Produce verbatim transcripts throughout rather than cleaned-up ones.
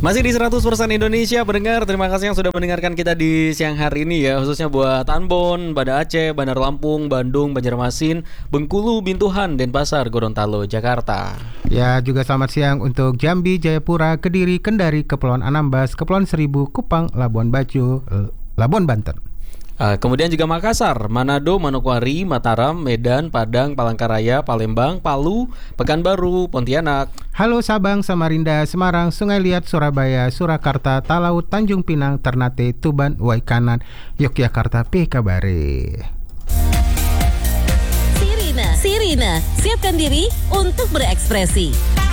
Masih di seratus persen Indonesia pendengar. Terima kasih yang sudah mendengarkan kita di siang hari ini ya. Khususnya buat Ambon, Banda Aceh, Bandar Lampung, Bandung, Banjarmasin, Bengkulu, Bintuhan, Denpasar, Gorontalo, Jakarta. Ya, juga selamat siang untuk Jambi, Jayapura, Kediri, Kendari, Kepulauan Anambas, Kepulauan Seribu, Kupang, Labuan Bajo, Labuan Banten. Uh, kemudian juga Makassar, Manado, Manokwari, Mataram, Medan, Padang, Palangkaraya, Palembang, Palu, Pekanbaru, Pontianak. Halo Sabang, Samarinda, Semarang, Sungai Liat, Surabaya, Surakarta, Talaut, Tanjung Pinang, Ternate, Tuban, Waikanan, Yogyakarta, P Kabare. Sirina, Sirina, siapkan diri untuk berekspresi.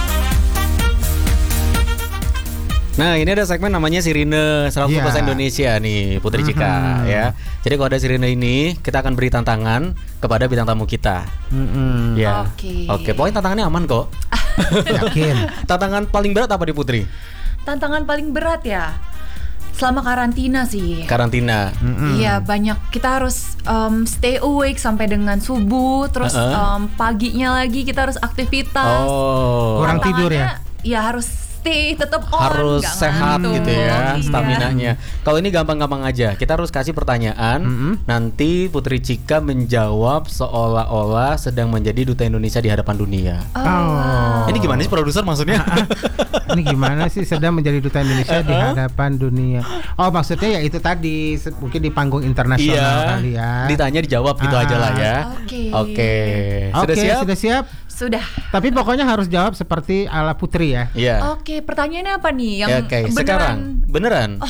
Nah, ini ada segmen namanya Sirine seratus persen yeah. Indonesia nih, Putri Cika mm-hmm. ya. Jadi kalau ada Sirine ini, kita akan beri tantangan kepada bintang tamu kita. Mm-hmm. Ya. Oke. Okay. Oke, pokoknya tantangannya aman kok. Yakin. Tantangan paling berat apa di Putri? Tantangan paling berat ya selama karantina sih. Karantina. Iya, mm-hmm. banyak kita harus um, stay awake sampai dengan subuh, terus uh-uh. um, paginya lagi kita harus aktivitas. Oh. Kurang tidur ya? Ya harus stay tetap on, harus sehat ngantuk. Gitu ya, staminanya. Kalau ini gampang-gampang aja. Kita harus kasih pertanyaan, mm-hmm. nanti Putri Cika menjawab seolah-olah sedang menjadi duta Indonesia di hadapan dunia. Oh. Wow. Ini gimana sih produser maksudnya? Ini gimana sih sedang menjadi duta Indonesia di hadapan dunia? Oh, maksudnya ya itu tadi mungkin di panggung internasional iya, kali ya. Ditanya dijawab gitu ah. aja lah ya. Oke. Oke. Sudah okay, siap? Sudah siap? Sudah. Tapi pokoknya harus jawab seperti ala Putri ya. Iya. Oke, pertanyaannya apa nih? Yang ya, okay. beneran? Sekarang beneran. Oh.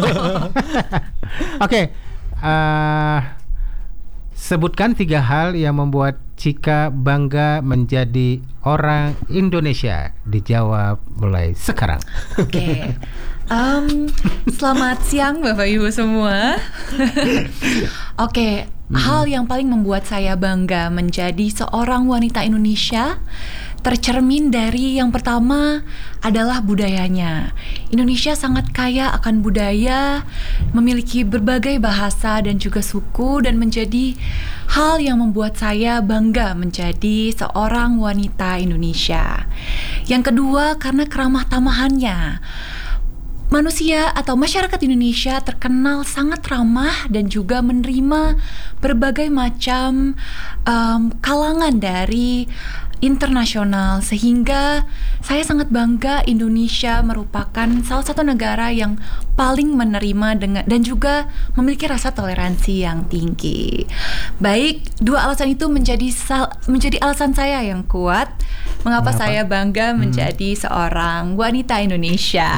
Oke. Okay. Uh, sebutkan tiga hal yang membuat Cika bangga menjadi orang Indonesia. Dijawab mulai sekarang. Oke. Okay. Um, selamat siang Bapak Ibu semua. Oke. Okay. Hmm. Hal yang paling membuat saya bangga menjadi seorang wanita Indonesia tercermin dari yang pertama adalah budayanya. Indonesia sangat kaya akan budaya, memiliki berbagai bahasa dan juga suku, dan menjadi hal yang membuat saya bangga menjadi seorang wanita Indonesia. Yang kedua, karena keramah tamahannya. Manusia atau masyarakat Indonesia terkenal sangat ramah dan juga menerima berbagai macam um, kalangan dari internasional, sehingga saya sangat bangga Indonesia merupakan salah satu negara yang paling menerima dengan dan juga memiliki rasa toleransi yang tinggi. Baik, dua alasan itu menjadi sal, menjadi alasan saya yang kuat mengapa, mengapa? saya bangga hmm. menjadi seorang wanita Indonesia.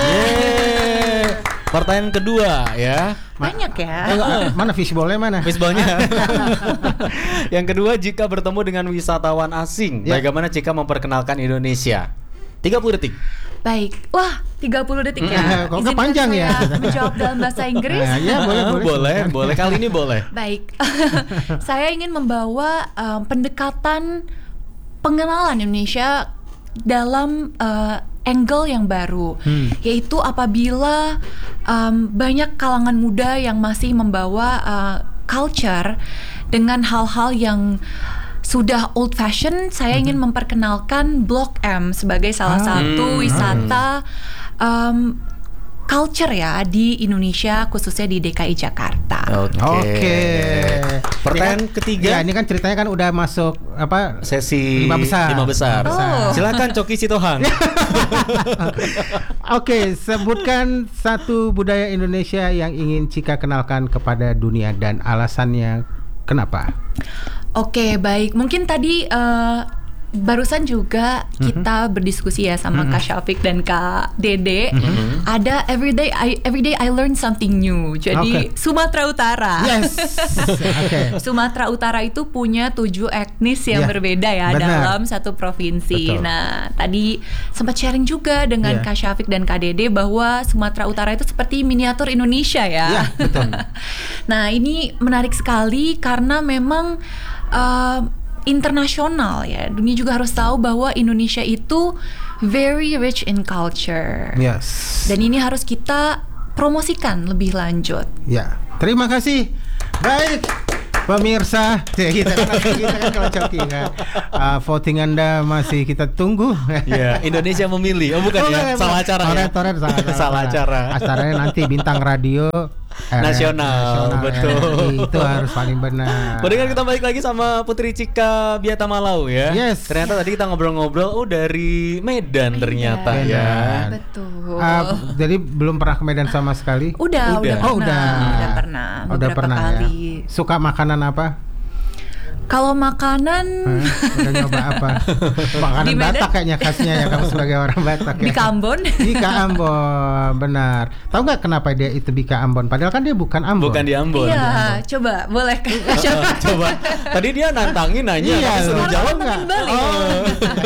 Yeah. Pertanyaan kedua ya. Banyak ya. Eh, mana fishball-nya mana? Fishball-nya. Yang kedua, jika bertemu dengan wisatawan asing, ya. Bagaimana Cika memperkenalkan Indonesia? tiga puluh detik. Baik. Wah, tiga puluh detik ya. Kok nggak panjang ya? Menjawab dalam bahasa Inggris. Nah, ya, boleh, boleh. Boleh, boleh. Kali ini boleh. Baik. Saya ingin membawa um, pendekatan pengenalan Indonesia dalam uh, angle yang baru, hmm. yaitu apabila um, banyak kalangan muda yang masih membawa uh, culture dengan hal-hal yang sudah old fashion, saya hmm. ingin memperkenalkan Blok M sebagai salah ah. satu wisata um, culture ya di Indonesia, khususnya di D K I Jakarta. Oke. Okay. Okay. Pertanyaan ya, ketiga. Ya, ini kan ceritanya kan udah masuk apa? Sesi lima besar. Lima besar. Oh. Silakan Coki Sitohang. Oke, okay, sebutkan satu budaya Indonesia yang ingin Cika kenalkan kepada dunia dan alasannya kenapa? Oke, okay, baik. Mungkin tadi uh, barusan juga kita mm-hmm. berdiskusi ya sama mm-hmm. Kak Syafiq dan Kak Dede. Mm-hmm. Ada everyday I everyday I learn something new. Jadi okay. Sumatera Utara. Yes. Okay. Sumatera Utara itu punya tujuh etnis yang yeah. berbeda ya Benar. dalam satu provinsi. Betul. Nah, tadi sempat sharing juga dengan yeah. Kak Syafiq dan Kak Dede bahwa Sumatera Utara itu seperti miniatur Indonesia ya. Yeah, betul. Nah, ini menarik sekali karena memang uh, internasional ya. Dunia juga harus tahu bahwa Indonesia itu very rich in culture. Yes. Dan ini harus kita promosikan lebih lanjut. Ya, terima kasih. Baik. Pemirsa, ya kita kan, kita kan kalau coki kan. Uh, voting Anda masih kita tunggu. Iya, Indonesia memilih. Oh bukan Oh, ya, bukan, salah bukan. acara ya. Toret, toret, salah acara. Salah acara. Acaranya nanti bintang radio eh, Nasional, betul. R R I, itu harus paling benar. Pendengar, kita balik lagi sama Putri Cika Biata Malau ya. Yes. Ternyata tadi kita ngobrol-ngobrol, oh dari Medan ternyata Medan. ya. Betul. Uh, jadi belum pernah ke Medan sama sekali? Udah, Udah. udah, Oh, pernah, udah. udah pernah, Udah beberapa pernah kali. ya. Suka makanan apa? Kalau makanan Hah? Udah nyoba apa? Makanan Di Medan? Batak kayaknya khasnya ya, kamu sebagai orang Batak ya. di Ambon, Bika Ambon, benar. Tahu nggak kenapa dia itu Bika Ambon? Padahal kan dia bukan Ambon. Bukan di Ambon. iya, coba boleh kan? Coba. Tadi dia nantangin nanya, Iya, tapi suruh loh. jawab Tahu nggak? nggak? Oh.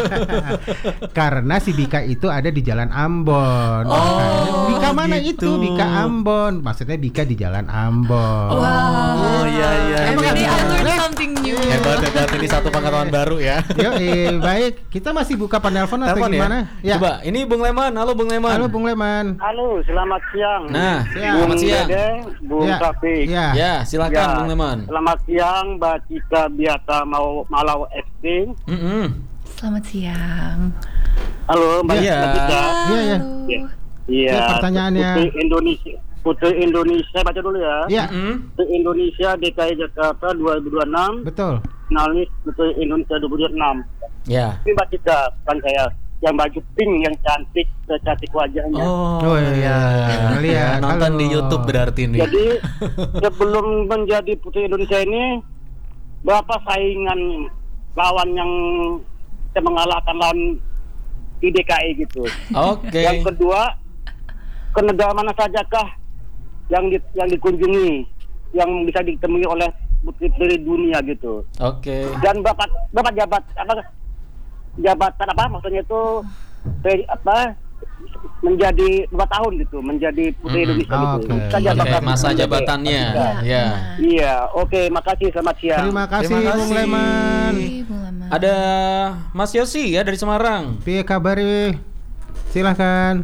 Karena si Bika itu ada di Jalan Ambon. Oh, Makanya, Bika mana gitu. itu? Bika Ambon. Maksudnya Bika di Jalan Ambon. Oh iya iya. Every day I learn Iya. something new. Hebat hebat, ini satu pengetahuan baru ya. Yo, eh, baik. Kita masih buka penelpon atau Telepon gimana? ya. Coba, ini Bung Leman. Halo Bung Leman. Halo Bung Leman. Halo, selamat siang. Nah, Siang. selamat Bung siang. Dede, Bung Ya, Taufik. ya. Ya, silakan Bung Leman. Selamat siang, Mbak Cika Biata mau Malau F C. Mm-mm. Selamat siang. Halo, Mbak Iya. Mbak Cika. Iya, iya. Halo. Iya. Ya, pertanyaannya. Putri Indonesia. Putri Indonesia, baca dulu ya. Ya, Mm-mm. Putri Indonesia D K I Jakarta dua ribu dua puluh enam. betul. Finalis Putri Indonesia dua ribu dua puluh enam. Ya. Ini Mbak Cika, kan saya yang baju pink yang cantik, cantik wajahnya. Oh, Oh, iya. Lihat, Ya, nonton halo. di YouTube berarti nih. Jadi sebelum menjadi Putri Indonesia ini, berapa saingan lawan yang bisa mengalahkan lawan di D K I gitu? Oke. Yang kedua, ke negara mana sajakah yang di, yang dikunjungi, yang bisa ditemui oleh putri-putri dunia gitu? Oke. Dan berapa berapa jabat apa jabatan apa maksudnya itu pe- apa menjadi berapa tahun gitu menjadi putri Mm-mm. Indonesia Oh, gitu. oke. Bisa Oke, jabatan- masa jabatannya. Iya. Ya. Iya, oke, makasih, selamat siang. Terima kasih, Terima Bung kasih. Leman. Oke, Bung Leman. Ada Mas Yosi ya dari Semarang. Piye kabari? Silahkan.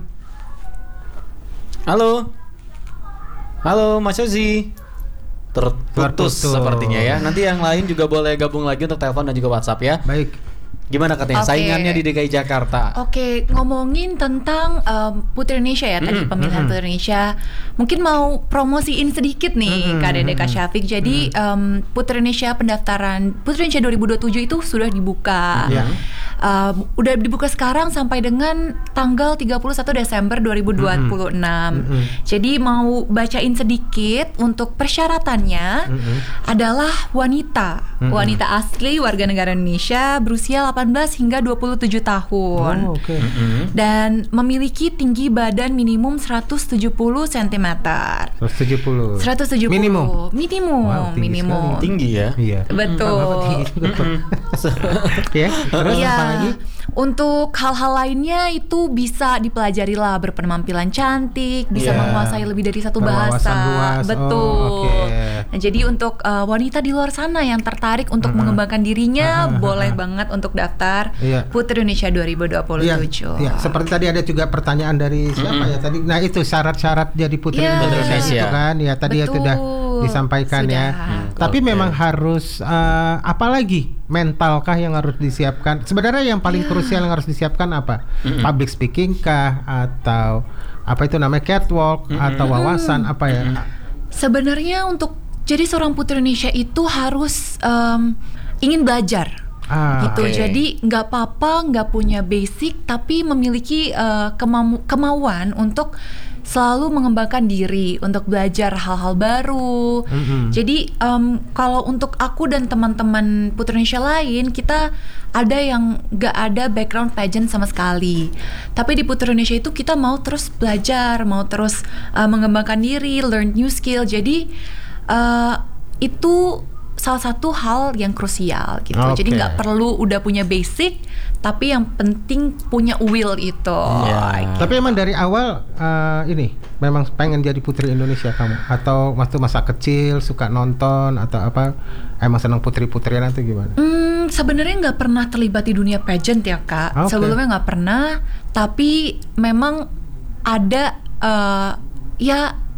Halo. Halo Mas Yosi. Terputus Terputus. sepertinya ya. Nanti yang lain juga boleh gabung lagi untuk telepon dan juga WhatsApp ya. Baik. Gimana katanya Oke. saingannya di D K I Jakarta? Oke, ngomongin tentang um, Putri Indonesia ya, tadi Mm-mm, pemilihan mm-mm. Putri Indonesia. Mungkin mau promosiin sedikit nih, Mm-mm, Kak Dede, Kak mm-mm. Syafiq. Jadi um, Putri Indonesia pendaftaran Putri Indonesia dua ribu dua puluh tujuh itu sudah dibuka. Ya. Um, udah dibuka sekarang sampai dengan tanggal tiga puluh satu Desember dua ribu dua puluh enam. Mm-mm. Jadi mau bacain sedikit untuk persyaratannya Mm-mm. adalah wanita, Mm-mm. wanita asli warga negara Indonesia berusia delapan belas hingga dua puluh tujuh tahun. Oh, oke. Mm-mm. Dan memiliki tinggi badan minimum seratus tujuh puluh sentimeter. seratus tujuh puluh. seratus tujuh puluh Minimum. Minimum, Wow, tinggi minimum. sekali. Tinggi ya. Iya. Betul. Apa tinggi juga, Pak? Ya, terus Iya. apa lagi? Untuk hal-hal lainnya itu bisa dipelajari lah, berpenampilan cantik, bisa Iya. menguasai lebih dari satu Berwawasan bahasa. luas. Oh, Betul. oke. Nah, jadi untuk uh, wanita di luar sana yang tertarik untuk Mm-mm. mengembangkan dirinya, Mm-mm. boleh banget untuk daftar Iya. Putri Indonesia dua ribu dua puluh Iya, tujuh. iya. Seperti tadi ada juga pertanyaan dari siapa ya tadi. Nah, itu syarat-syarat jadi putri Iya. Indonesia Indonesia. itu kan. Ya, tadi ya Betul. sudah disampaikan ya. Sudah. Hmm, Tapi oke. memang harus eh, apa lagi? Mentalkah yang harus disiapkan? Sebenarnya yang paling Iya. krusial yang harus disiapkan apa? Public speaking kah atau apa itu namanya catwalk atau wawasan apa ya? Sebenarnya untuk jadi seorang Putri Indonesia itu harus um, ingin belajar. Ah, Gitu, Oke. jadi nggak apa-apa nggak punya basic tapi memiliki uh, kemau- kemauan untuk selalu mengembangkan diri untuk belajar hal-hal baru. Mm-mm. Jadi um, kalau untuk aku dan teman-teman Putri Indonesia lain, kita ada yang nggak ada background pageant sama sekali. Tapi di Putri Indonesia itu kita mau terus belajar, mau terus uh, mengembangkan diri, learn new skill. Jadi uh, itu salah satu hal yang krusial gitu. Oke. Jadi nggak perlu udah punya basic, tapi yang penting punya will itu. Iya. Tapi emang dari awal eh, ini memang pengen jadi putri Indonesia kamu atau waktu masa kecil suka nonton atau apa? Emang senang putri-putrian atau gimana? Hmm, sebenarnya nggak pernah terlibat di dunia pageant ya Kak. Oke. Sebelumnya nggak pernah, tapi memang ada uh, ya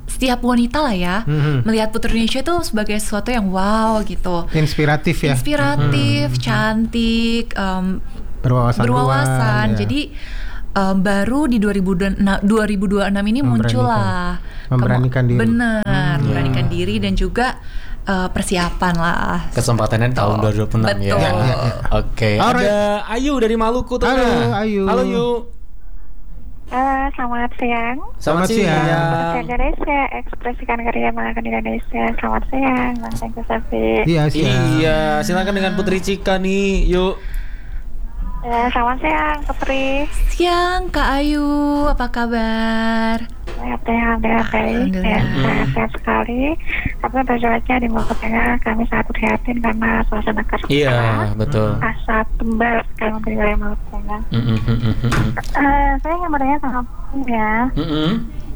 setiap wanita lah ya Mhm. melihat Putri Indonesia itu sebagai sesuatu yang wow gitu. Inspiratif ya. Inspiratif, cantik, em, Berwawasan. berwawasan. luas, ya. Jadi em, baru di dua ribu dua puluh enam ini muncul lah Memberanikan kemo- diri. Benar, Hmm. memberanikan diri dan juga eh, persiapan lah. Kesempatannya tahun dua ribu dua puluh enam ya. Betul. Ya, ya, ya. Oke, Alright. ada Ayu dari Maluku tuh. Halo, Kak. Ayu. Halo Yu. Eh, selamat siang. Selamat, Selamat siang. Bahasa Indonesia, ekspresikan karya menggunakan Indonesia. Selamat siang, Bang Tengku Safi. Iya, siap. Iya, silakan dengan Putri Cika nih. Yuk. Ya, selamat siang, Putri. Siang Kak Ayu, apa kabar? Sehat-sehat, sehat, baik. Ya, sehat sekali. Tapi untuk cuaca di Maluku Tengah, kami sangat prihatin karena suasana kerja. Iya, betul. Asap tebal sekali di wilayah Maluku Tengah. Mm, mm, mm, mm, mm. Eh, saya ingin bertanya sama Putri ya, Mm, mm.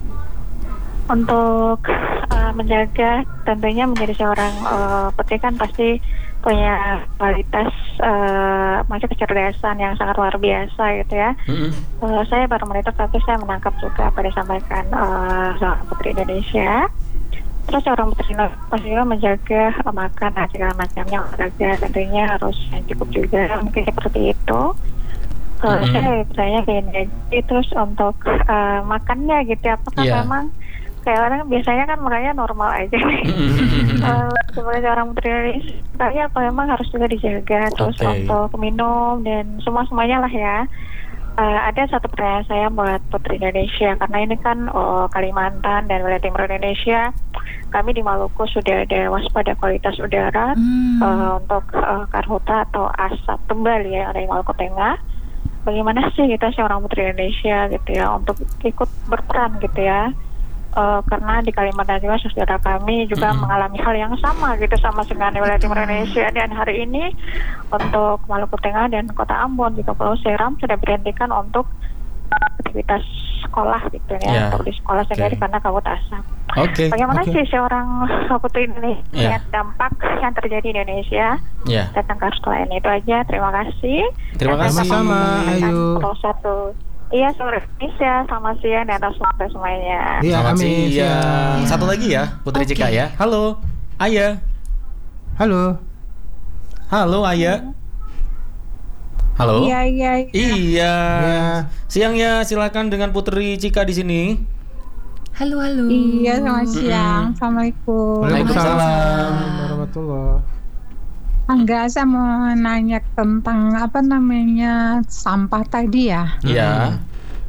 untuk eh, menjaga, tentunya menjadi seorang eh, putri kan pasti punya kualitas uh, macam kecerdasan yang sangat luar biasa gitu ya. Mm, mm. Uh, saya baru monitor tapi saya menangkap juga apa yang disampaikan uh, seorang putri Indonesia. Terus seorang putri Indonesia pasti juga menjaga uh, makan dan segala macamnya, olahraga tentunya harus yang cukup juga, mungkin seperti itu. Kalau Mm-hmm. saya bertanya gini, terus untuk uh, makannya gitu, apakah Iya. memang kayak orang biasanya kan makanya normal aja nih. Mm, mm, mm, mm. Uh, sebagai orang putri Indonesia, tapi apa memang harus juga dijaga. Terus Oke. untuk minum dan semua semuanya lah ya. Uh, ada satu pertanyaan saya buat Putri Indonesia karena ini kan oh, Kalimantan dan wilayah timur Indonesia. Kami di Maluku sudah ada waspada kualitas udara Hmm. uh, untuk uh, karhutla atau asap tebal ya dari Maluku Tengah. Bagaimana sih kita seorang Putri Indonesia gitu ya untuk ikut berperan gitu ya? Uh, karena di Kalimantan juga saudara kami juga Mm-mm. mengalami hal yang sama gitu sama dengan wilayah timur Indonesia, dan hari ini untuk Maluku Tengah dan Kota Ambon juga Pulau Seram sudah berhentikan untuk uh, aktivitas sekolah gitu ya, Ya. untuk di sekolah sendiri Oke. karena kabut asap. Oke. Bagaimana Oke. sih seorang Putri Indonesia Ya. melihat dampak yang terjadi di Indonesia Ya. tentang karhutla ini? Itu aja, terima kasih. Terima Dan kasih. dapat Sama-sama, menyampaikan Ayu. Pulau satu. Iya, seluruh Indonesia, selamat siang dan atas waktu semuanya. Iya, Selamat amin. siang. siap. Satu lagi ya, Putri Oke. Cika ya. Halo, Aya. Halo. Halo, Aya. Halo. Iya, iya, iya. Iya. Iya. Siang ya, silakan dengan Putri Cika di sini. Halo halo. Iya, selamat siang. Mm-mm. Assalamualaikum. Waalaikumsalam. Warahmatullah. Enggak, saya mau nanya tentang apa namanya sampah tadi ya. Iya.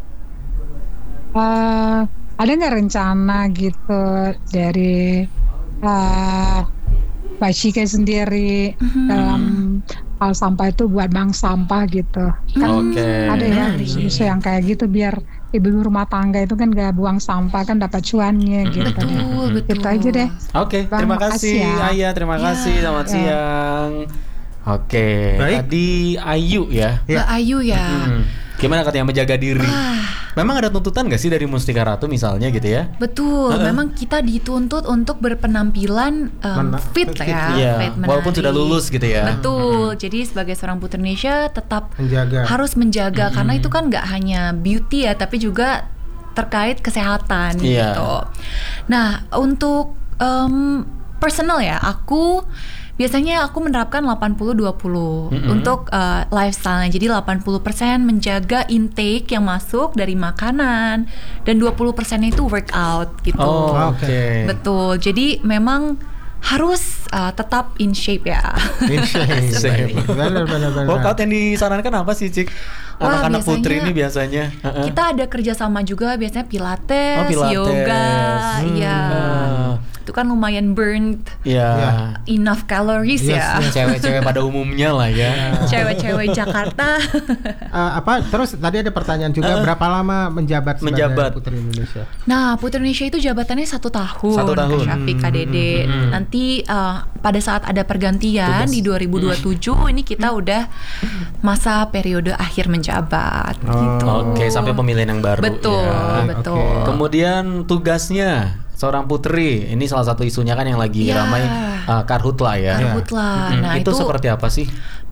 Eh, ada nggak rencana gitu dari eh Mbak Cika sendiri Mhm. dalam hal sampah itu buat bank sampah gitu? Kan Oke. ada ya Hmm. isu-isu yang kayak gitu biar ibu rumah tangga itu kan nggak buang sampah kan dapat cuannya gitu deh. Betul betul. Itu aja deh. Oke, Bang, terima makasih kasih ya. Aya, terima Ya. kasih. Selamat Ya. siang. Oke, Baik. tadi Ayu ya. Mbak Ayu ya. Hmm. Gimana katanya menjaga diri? Wah, Memang ada tuntutan gak sih dari Mustika Ratu misalnya gitu ya? betul. Heeh. Memang kita dituntut untuk berpenampilan em, Mena- fit fit, ya, Iya, fit, walaupun menarik. sudah lulus gitu ya. Betul. Jadi sebagai seorang putri Indonesia tetap Menjaga. harus menjaga karena itu kan nggak hanya beauty ya, tapi juga terkait kesehatan Iya. gitu. Nah, untuk em, personal ya, aku biasanya aku menerapkan delapan puluh dua puluh Mm-mm. untuk uh, lifestyle-nya. Jadi delapan puluh persen menjaga intake yang masuk dari makanan dan dua puluh persen itu workout gitu. Oh, oke. Oke. Betul. Jadi memang harus uh, tetap in shape ya. In shape. Shape. Benar, benar, benar. Workout yang disarankan apa sih, Cik? Wah, Anak-anak biasanya- putri ini biasanya. Heeh. Kita ada kerjasama juga biasanya pilates, Oh, pilates. yoga, Hmm. iya. Ah. Itu kan lumayan burn Iya. Ya. enough calories Yes, ya. yes. Cewek-cewek pada umumnya lah ya. Cewek-cewek Jakarta. Eh, apa terus tadi ada pertanyaan juga Eh. berapa lama menjabat sebagai Menjabat. Putri Indonesia? Nah, Putri Indonesia itu jabatannya satu tahun. Satu tahun. Kak Syafiq, Kak Dede. Hmm. Nanti uh, pada saat ada pergantian Tugas. di dua ribu dua puluh tujuh ini kita udah masa periode akhir menjabat Oh. gitu. Oke, sampai pemilihan yang baru. Betul, ya. betul. Oke. Kemudian tugasnya seorang putri, ini salah satu isunya kan yang lagi Ya. ramai uh, karhutla ya. Karhutla. Mm-mm. Nah, itu, itu seperti apa sih?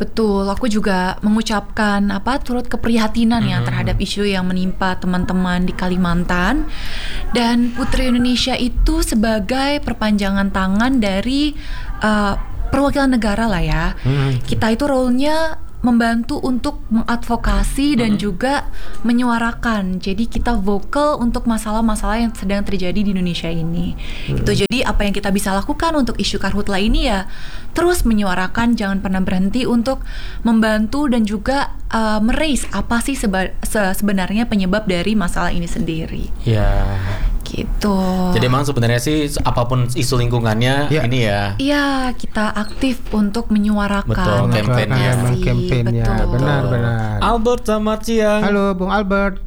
Betul, aku juga mengucapkan apa turut keprihatinan ya terhadap isu yang menimpa teman-teman di Kalimantan. Dan Putri Indonesia itu sebagai perpanjangan tangan dari uh, perwakilan negara lah ya. Hmm. Kita itu role-nya membantu untuk mengadvokasi dan hmm. juga menyuarakan. Jadi kita vokal untuk masalah-masalah yang sedang terjadi di Indonesia ini. Hmm. Itu jadi apa yang kita bisa lakukan untuk isu karhutla ini ya terus menyuarakan, jangan pernah berhenti untuk membantu dan juga uh, meraise apa sih seba- se- sebenarnya penyebab dari masalah ini sendiri. Ya. Gitu. Jadi emang sebenarnya sih apapun isu lingkungannya ya. Ini ya. Iya, kita aktif untuk menyuarakan. Betul, kampanye. Kampanye. Benar-benar. Albert, selamat siang. Halo, Bung Albert.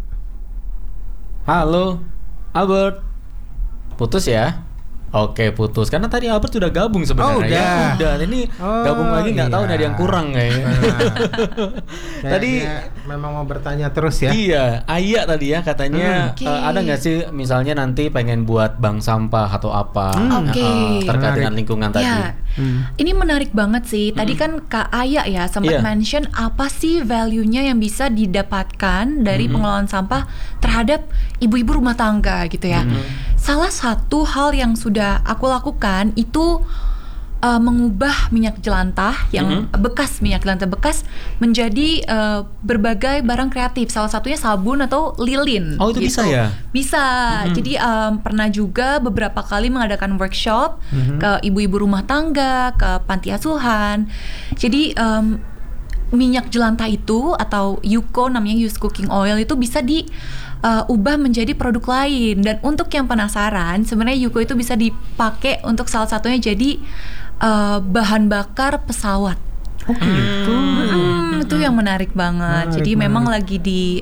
Halo, Albert. Putus ya? Oke, putus. Karena tadi Albert sudah gabung sebenarnya. Oh, udah. Ya, udah. Ini oh, gabung lagi nggak iya. tahu nih ada yang kurang kayaknya. Nah, tadi memang mau bertanya terus ya. Iya, Aya tadi ya katanya hmm, okay. uh, ada nggak sih misalnya nanti pengen buat bank sampah atau apa hmm, okay. uh, terkait menarik. dengan lingkungan tadi. Ya. Hmm. Ini menarik banget sih. Tadi hmm. kan Kak Aya ya sempat yeah. mention apa sih value-nya yang bisa didapatkan dari hmm. pengelolaan sampah terhadap ibu-ibu rumah tangga gitu ya. Hmm. Salah satu hal yang sudah aku lakukan itu uh, mengubah minyak jelantah yang mm-hmm. bekas minyak jelantah bekas menjadi uh, berbagai barang kreatif. Salah satunya sabun atau lilin. Oh, itu gitu. bisa ya? Bisa. Mm-hmm. Jadi um, pernah juga beberapa kali mengadakan workshop mm-hmm. ke ibu-ibu rumah tangga, ke panti asuhan. Jadi um, minyak jelantah itu atau Yuko, namanya used cooking oil, itu bisa di uh, ubah menjadi produk lain. Dan untuk yang penasaran, sebenarnya Yuko itu bisa dipakai untuk salah satunya jadi uh, bahan bakar pesawat. Oh gitu. Hmm, itu yang menarik banget. Menarik, Jadi menarik. Memang lagi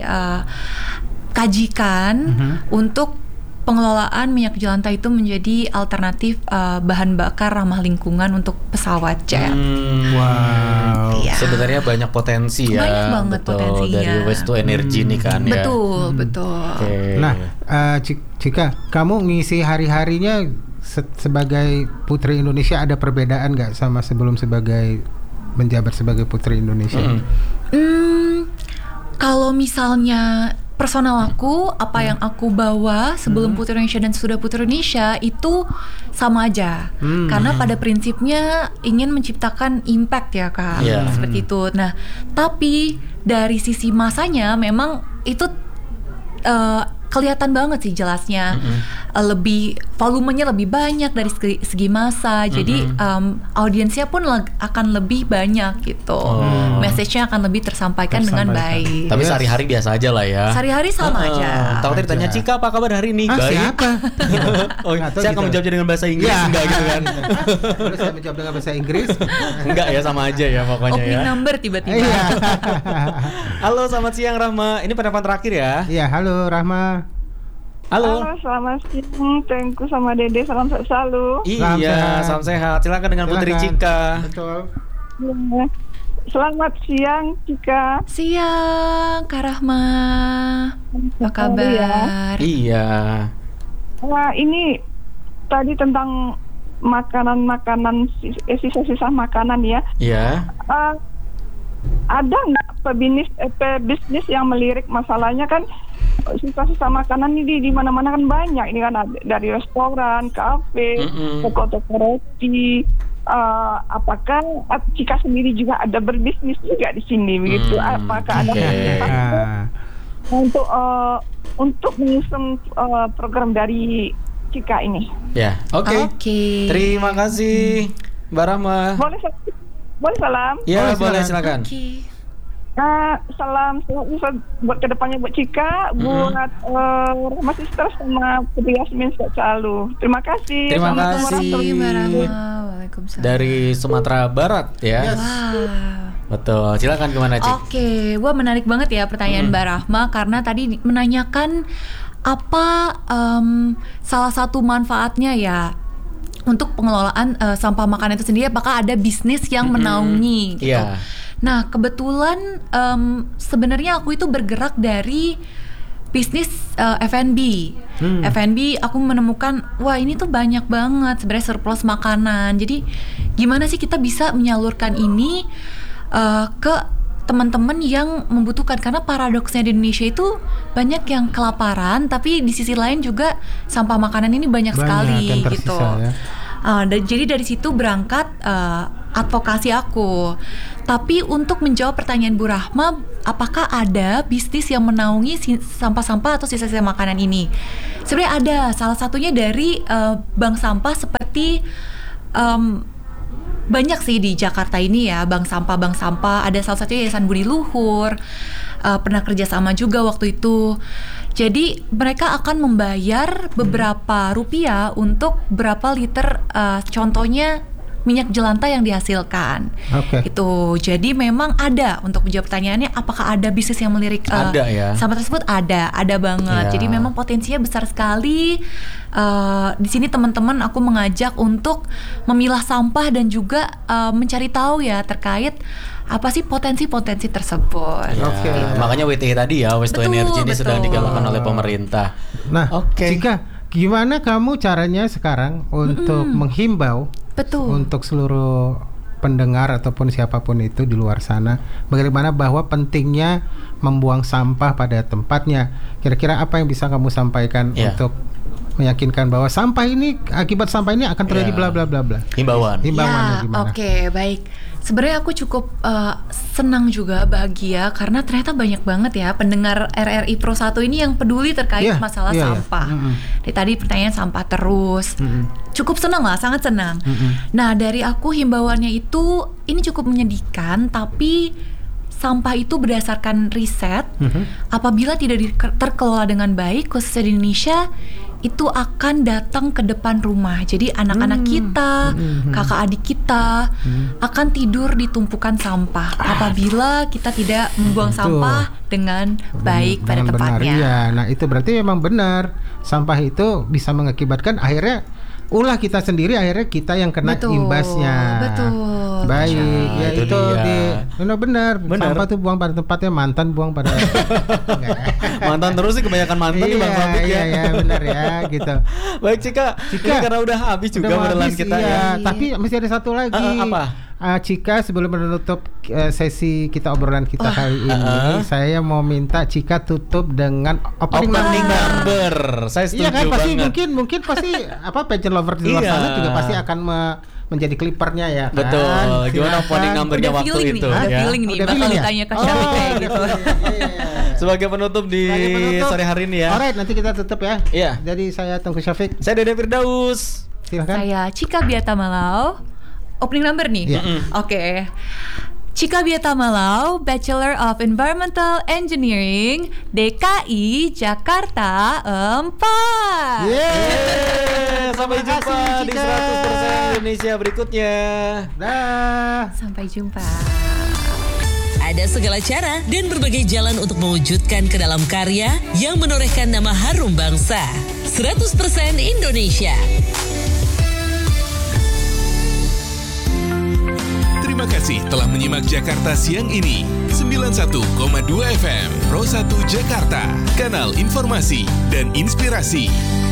dikajikan uh, uh-huh. untuk pengelolaan minyak jelantah itu menjadi alternatif uh, bahan bakar ramah lingkungan untuk pesawat jet. Hmm, wow. Ya. Sebenarnya banyak potensi ya. Banyak banget betul, potensinya. dari waste to energy hmm. nih kan ya. Betul, hmm. betul. Okay. Nah, uh, Cika, kamu ngisi hari-harinya se- sebagai Putri Indonesia ada perbedaan nggak sama sebelum sebagai menjabat sebagai Putri Indonesia? Hmm. Hmm, kalau misalnya personal aku, apa hmm. yang aku bawa sebelum hmm. Putri Indonesia dan sudah Putri Indonesia itu sama aja. Hmm. Karena pada prinsipnya ingin menciptakan impact ya Kak, yeah. seperti itu. Nah, tapi dari sisi masanya memang itu uh, kelihatan banget sih jelasnya. Mm-hmm. uh, lebih volumenya lebih banyak dari segi, segi masa. Mm-hmm. Jadi um, audiensnya pun leg- akan lebih banyak gitu. Oh. Message-nya akan lebih tersampaikan, tersampaikan. dengan baik. Tapi yes. sehari-hari biasa aja lah ya. Sehari-hari sama uh, aja. Takut ditanya Cika apa kabar hari ini? Ah, baik. Siapa? oh, saya gitu. Akan menjawab dengan bahasa Inggris ya. Enggak gitu kan? Terus saya menjawab dengan bahasa Inggris? Enggak ya, sama aja ya pokoknya Opening ya. number tiba-tiba. Halo, selamat siang Rahma. Ini pendapat terakhir ya. Iya, halo Rahma. Halo. Halo, selamat siang. Tengku sama Dede, salam sehat selalu. Iya, salam sehat. Salam sehat. Silakan dengan Silakan. Putri Cika. Betul. Ya. Selamat siang, Cika. Siang, Kak Rahma. Apa kabar? Ya. Iya. Nah, ini tadi tentang makanan-makanan, sisa-sisa makanan ya. Iya. Uh, ada nggak pebisnis, eh, pebisnis yang melirik masalahnya kan? Sisa-sisa makanan ini di mana-mana kan banyak. Ini kan dari restoran, kafe, mm-hmm. toko-toko roti. Uh, apakah Cika sendiri juga ada berbisnis juga di sini begitu? Mm, apakah okay. ada untuk uh, untuk mengusung uh, program dari Cika ini? Ya, oke. Okay. Okay. Terima kasih, Mbak Rahma. Boleh, boleh salam? Ya, boleh, boleh silakan. Okay. Nah, salam sehat buat kedepannya buat Cika, mm-hmm. buat uh, Rahma Sister sama Putri Yasmin sehat selalu. Terima kasih. Terima kasih. Dari Sumatera Barat ya. Yes. Wow. Betul. Silakan kemana Cik? Oke, okay. Wah menarik banget ya pertanyaan mm. Mbak Rahma karena tadi menanyakan apa um, salah satu manfaatnya ya untuk pengelolaan uh, sampah makanan itu sendiri. Apakah ada bisnis yang menaungi? Mm-hmm. Gitu. Yeah. Nah, kebetulan um, sebenarnya aku itu bergerak dari bisnis uh, F and B. Hmm. F and B aku menemukan, wah ini tuh banyak banget sebenarnya surplus makanan. Jadi gimana sih kita bisa menyalurkan ini uh, ke teman-teman yang membutuhkan, karena paradoksnya di Indonesia itu banyak yang kelaparan, tapi di sisi lain juga sampah makanan ini banyak, Banyak sekali yang tersisa, gitu. ya. Uh, dan, jadi dari situ berangkat uh, advokasi aku. Tapi untuk menjawab pertanyaan Bu Rahma, apakah ada bisnis yang menaungi si- sampah-sampah atau sisa-sisa makanan ini? Sebenarnya ada. Salah satunya dari uh, bank sampah seperti um, banyak sih di Jakarta ini ya, bank sampah-bank sampah. Ada salah satunya Yayasan Budi Luhur, uh, pernah kerjasama juga waktu itu. Jadi mereka akan membayar beberapa rupiah untuk berapa liter, uh, contohnya minyak jelantah yang dihasilkan. Oke. Itu. Jadi memang ada, untuk menjawab pertanyaannya apakah ada bisnis yang melirik uh, Ada ya. sampah tersebut, ada, ada banget. Ya. Jadi memang potensinya besar sekali. Uh, di sini teman-teman aku mengajak untuk memilah sampah dan juga uh, mencari tahu ya terkait apa sih potensi-potensi tersebut. Ya, Oke. makanya W T H tadi ya, Waste to Betul, Energy ini betul. sedang digalakan oleh pemerintah. Nah, Oke. Cika, gimana kamu caranya sekarang untuk menghimbau Betul. untuk seluruh pendengar ataupun siapapun itu di luar sana, bagaimana bahwa pentingnya membuang sampah pada tempatnya? Kira-kira apa yang bisa kamu sampaikan Ya. untuk meyakinkan bahwa sampah ini, akibat sampah ini akan terjadi Ya. bla bla bla bla? Himbauan. Himbauannya Ya, gimana? oke, baik. Sebenarnya aku cukup uh, senang juga, bahagia karena ternyata banyak banget ya pendengar R R I Pro satu ini yang peduli terkait Iya, masalah iya, iya. sampah. Mm-mm. Dari tadi pertanyaan sampah terus. Mm-mm. Cukup senang lah, sangat senang. Mm-mm. Nah, dari aku himbauannya itu ini cukup menyedihkan, tapi sampah itu berdasarkan riset, Mhm. apabila tidak di- terkelola dengan baik, khususnya di Indonesia, itu akan datang ke depan rumah. Jadi anak-anak kita, kakak adik kita akan tidur di tumpukan sampah apabila kita tidak membuang Betul. sampah dengan baik pada Dengan benar, tempatnya. iya. Nah, itu berarti memang benar. Sampah itu bisa mengakibatkan akhirnya ulah kita sendiri, akhirnya kita yang kena Betul, imbasnya. betul. Baik, Nah, ya itu itu, dia. di benar benar. Benar. Sampah tuh buang pada tempatnya, mantan buang pada Enggak. Mantan terus sih, kebanyakan mantan nih Bang Iya, Fabrik iya, ya. iya, benar ya, gitu. Baik Cika, Cika. ini karena udah habis juga Udah mau modelan habis, kita iya. ya. Tapi masih ada satu lagi. Eh, eh, apa? Ah, Cika, sebelum menutup eh, sesi kita obrolan kita kali ini, eh. saya mau minta Cika tutup dengan opening, Opening number. number, saya setuju Iya kan, pasti banget. mungkin mungkin pasti apa pageant lover di luar Iya. sana juga pasti akan me- menjadi klipernya ya kan. Betul. Gimana Silakan. opening numbernya Udah waktu feeling nih, itu udah ya. feeling nih, Udah bakal feeling ya? ditanya ke Oh, Syafiq kayak udah gitu. feeling. Iya, iya, iya. Sebagai penutup di Sebagai penutup. sore hari ini ya. Alright, nanti kita tutup ya. Iya. Jadi saya Tengku Syafiq. Saya Dede Firdaus. Silakan. Saya Cika Biata Malau. Opening number nih. Iya. Oke. Cika Biata Malau, Bachelor of Environmental Engineering, D K I Jakarta empat. Yeay, sampai Terima jumpa kasih, di Cika. seratus persen Indonesia berikutnya. Dah. Sampai jumpa. Ada segala cara dan berbagai jalan untuk mewujudkan ke dalam karya yang menorehkan nama harum bangsa. seratus persen Indonesia. Terima kasih telah menyimak Jakarta Siang ini. sembilan puluh satu koma dua F M Pro satu Jakarta, kanal informasi dan inspirasi.